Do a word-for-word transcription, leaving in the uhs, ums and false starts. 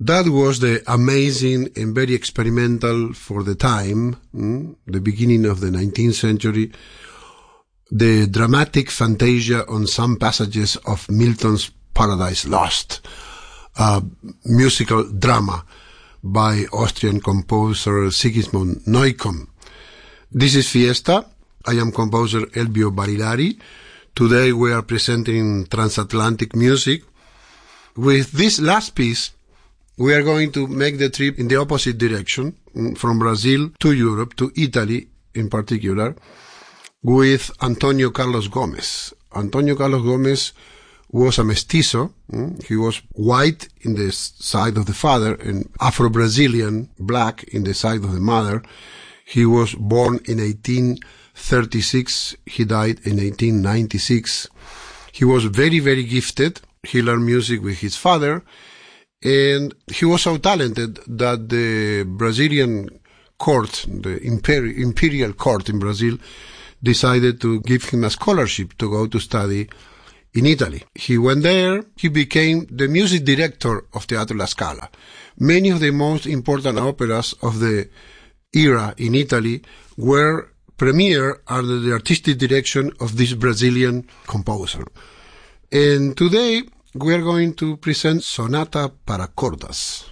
That was the amazing and very experimental for the time, mm, the beginning of the nineteenth century, the dramatic fantasia on some passages of Milton's Paradise Lost, a musical drama by Austrian composer Sigismund Neukomm. This is Fiesta. I am composer Elbio Barilari. Today we are presenting transatlantic music. With this last piece, we are going to make the trip in the opposite direction, from Brazil to Europe, to Italy in particular, with Antonio Carlos Gomez. Antonio Carlos Gomez was a mestizo. He was white in the side of the father and Afro-Brazilian, black in the side of the mother. He was born in eighteen thirty-six. He died in eighteen ninety-six. He was very, very gifted. He learned music with his father. And he was so talented that the Brazilian court, the imper- imperial court in Brazil, decided to give him a scholarship to go to study in Italy. He went there. He became the music director of Teatro La Scala. Many of the most important operas of the era in Italy were premiered under the artistic direction of this Brazilian composer. And today we are going to present Sonata para Cordas.